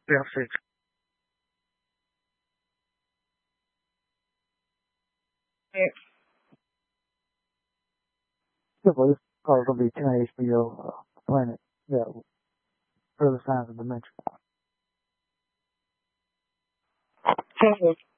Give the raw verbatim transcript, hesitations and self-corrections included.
Perfect. Yeah. Well, this car is going to be ten H B O uh, Planet. Yeah, further signs of dementia.